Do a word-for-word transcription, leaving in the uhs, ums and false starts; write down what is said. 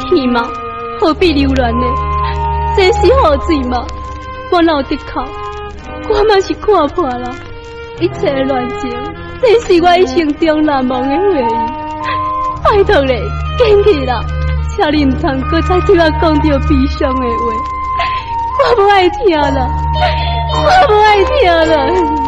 天嘛，何必留恋呢？这是雨水嘛，我哪有得靠？我嘛是看破了，一切的恋情，这是我一生中难忘的回忆。拜托咧，坚持啦！请你唔通搁再对我讲着悲伤的话，我不爱听啦，我不爱听啦。